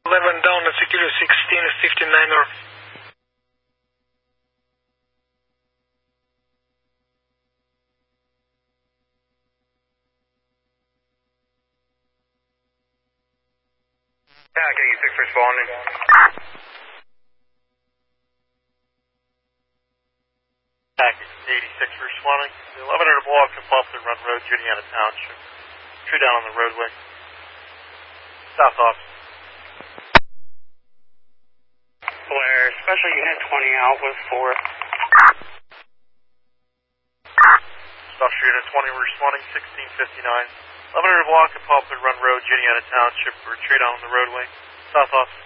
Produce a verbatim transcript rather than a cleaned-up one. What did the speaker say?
eleven down at security sixteen fifty-nine or. Yeah, okay, you six responding. Package eighty-six responding. The eleven hundred block of Buffalo Run Road, Juliana Township. True down on the roadway. South office. Blair, Special Unit twenty out with four. Special Unit twenty responding, sixteen fifty-nine. eleven hundred block of Buffalo Run Road, Juliana Township. Retreat on the roadway. South office.